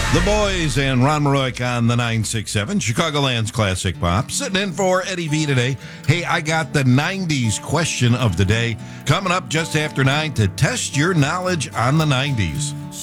The Boys and Ron Maroik on the 967, Chicagoland's Classic Pop. Sitting in for Eddie V today. Hey, I got the 90s question of the day coming up just after 9 to test your knowledge on the 90s.